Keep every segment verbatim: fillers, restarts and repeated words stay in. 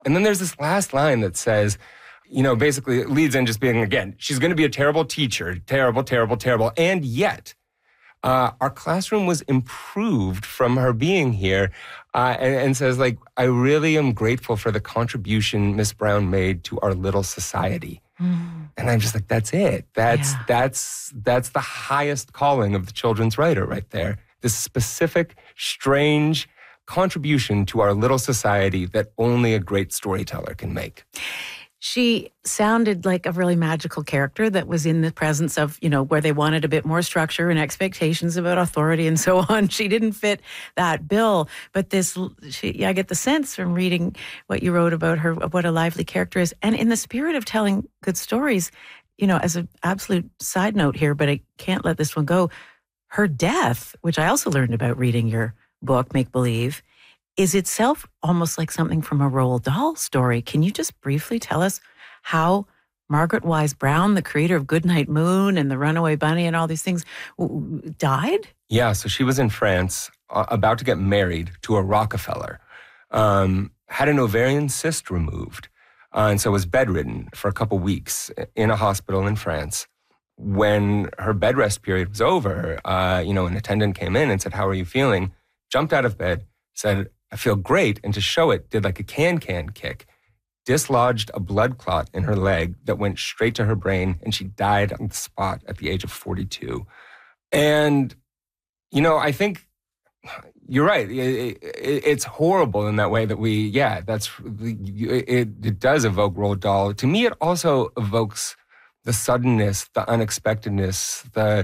And then there's this last line that says, you know, basically it leads in just being, again, she's going to be a terrible teacher, terrible, terrible, terrible. And yet, uh, our classroom was improved from her being here, uh, and, and says, like, I really am grateful for the contribution Miss Brown made to our little society. Mm. And I'm just like, that's it. That's, yeah. that's, that's the highest calling of the children's writer right there. This specific, strange contribution to our little society that only a great storyteller can make. She sounded like a really magical character that was in the presence of, you know, where they wanted a bit more structure and expectations about authority and so on. She didn't fit that bill. But this, she, yeah, I get the sense from reading what you wrote about her, what a lively character is. And in the spirit of telling good stories, you know, as an absolute side note here, but I can't let this one go, her death, which I also learned about reading your book, Make Believe, is itself almost like something from a Roald Dahl story. Can you just briefly tell us how Margaret Wise Brown, the creator of Goodnight Moon and The Runaway Bunny and all these things, w- died? Yeah, so she was in France, uh, about to get married to a Rockefeller, um, had an ovarian cyst removed, uh, and so was bedridden for a couple weeks in a hospital in France. When her bed rest period was over, uh, you know, an attendant came in and said, "How are you feeling?" Jumped out of bed, said, "I feel great," and to show it, did like a can-can kick, dislodged a blood clot in her leg that went straight to her brain, and she died on the spot at the age of forty-two. And, you know, I think you're right. It, it, it's horrible in that way that we, yeah, that's, it, it does evoke Roald Dahl. To me, it also evokes the suddenness, the unexpectedness, the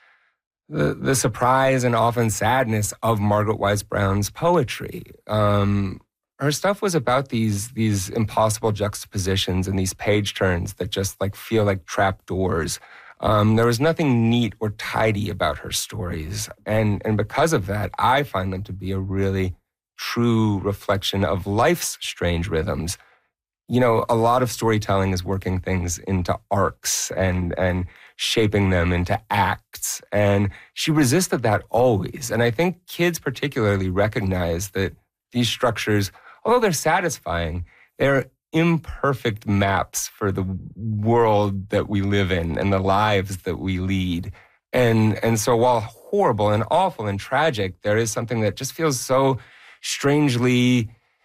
The, the surprise and often sadness of Margaret Wise Brown's poetry. Um, her stuff was about these these impossible juxtapositions and these page turns that just like feel like trap doors. Um, there was nothing neat or tidy about her stories. And, and because of that, I find them to be a really true reflection of life's strange rhythms. You know, a lot of storytelling is working things into arcs and and shaping them into acts. And she resisted that always. And I think kids particularly recognize that these structures, although they're satisfying, they're imperfect maps for the world that we live in and the lives that we lead. And, and so while horrible and awful and tragic, there is something that just feels so strangely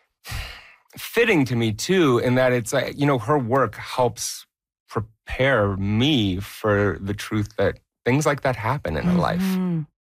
fitting to me too, in that it's like, you know, her work helps prepare me for the truth that things like that happen in mm-hmm. a life.